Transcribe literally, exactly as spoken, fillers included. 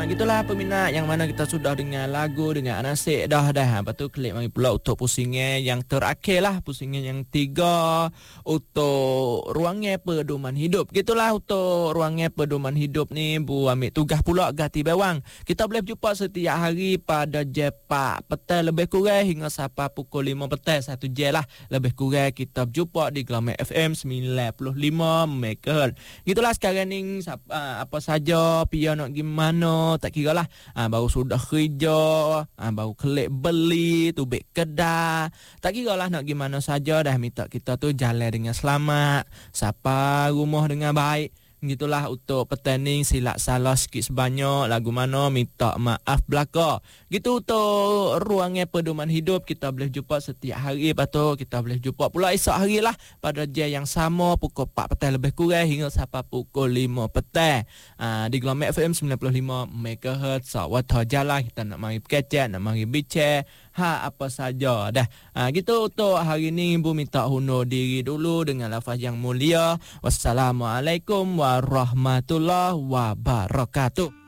gitulah peminat yang mana kita sudah dengar lagu dengan Anasik dah dah. Lepas tu klik mari pula untuk pusingan yang terakhir lah, pusingan yang tiga untuk ruangnya pedoman hidup. Gitulah untuk ruangnya pedoman hidup ni Bu ambil tugas pula ganti bawang. Kita boleh jumpa setiap hari pada jam empat petang lebih kurang hingga sampai pukul lima petang, satu jam lah lebih kurang kita berjumpa di Glamour F M sembilan puluh lima megahertz. Gitulah sekarang ni apa saja pia nak gimana tak kira lah, ha, baru sudah kerja, ha, baru klik beli tubik kedai, tak kira lah nak gimana saja dah, minta kita tu jalan dengan selamat, sampai rumah dengan baik. Gitulah untuk petani silap salah sikit sebanyak lagu mana minta maaf belaka. Gitu untuk ruangnya pedoman hidup kita boleh jumpa setiap hari. Lepas tu kita boleh jumpa pula esok hari lah pada jam yang sama pukul empat petang lebih kurang hingga sampai pukul lima petang, ha, di Glamour F M sembilan puluh lima megahertz. So waktu jalan kita nak mari berkecek, nak mari bincang ha apa saja dah. Ha, gitu untuk hari ni Ibu minta hundur diri dulu dengan lafaz yang mulia. Wassalamualaikum warahmatullahi wabarakatuh.